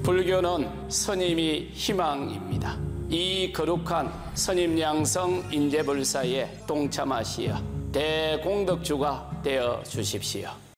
불교는 스님이 희망입니다. 이 거룩한 스님 양성 인재불사에 동참하시어 대공덕주가 되어 주십시오.